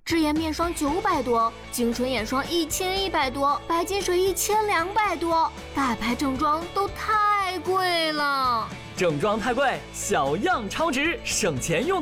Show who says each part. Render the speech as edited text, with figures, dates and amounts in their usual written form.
Speaker 1: 智颜面霜900多，精纯眼霜1100多，白金水1200多，大牌正装都太贵了。
Speaker 2: 正装太贵，小样超值，省钱用。